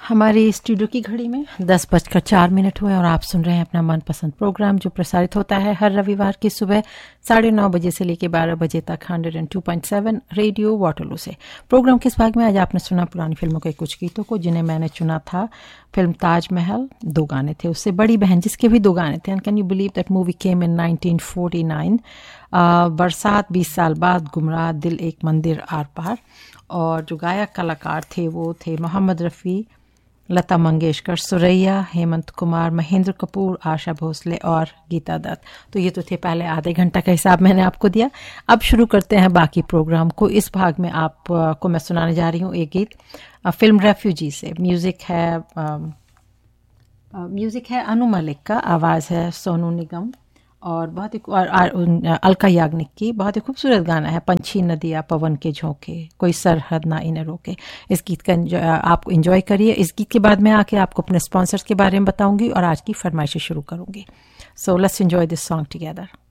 हमारी स्टूडियो की घड़ी में 10:04 हुए और आप सुन रहे हैं अपना मनपसंद प्रोग्राम जो प्रसारित होता है हर रविवार की सुबह 9:30 बजे से लेकर 12 बजे तक 102.7 रेडियो वाटरलू से। प्रोग्राम के इस भाग में आज आपने सुना पुरानी फिल्मों के कुछ गीतों को, जिन्हें मैंने चुना था फिल्म ताजमहल। 2 गाने थे, उससे बड़ी बहन जिसके भी 2 गाने थे। And can you believe that movie केम इन 1949। बरसात 20 साल बाद, गुमराह, दिल एक मंदिर आर पार। और जो गायक कलाकार थे वो थे मोहम्मद रफ़ी, लता मंगेशकर, सुरैया, हेमंत कुमार, महेंद्र कपूर, आशा भोसले और गीता दत्त। तो ये तो थे पहले आधे घंटा का हिसाब मैंने आपको दिया। अब शुरू करते हैं बाकी प्रोग्राम को। इस भाग में आपको मैं सुनाने जा रही हूँ एक गीत फिल्म रेफ्यूजी से। म्यूजिक है अनु मलिक का, आवाज़ है सोनू निगम और बहुत ही अलका याग्निक की। बहुत ही खूबसूरत गाना है, पंछी नदियाँ पवन के झोंके, कोई सरहद ना इन्हें रोके। इस गीत का आप इंजॉय करिए। इस गीत के बाद मैं आके आपको अपने स्पॉन्सर्स के बारे में बताऊंगी और आज की फरमाइशें शुरू करूंगी। So let's enjoy this song together.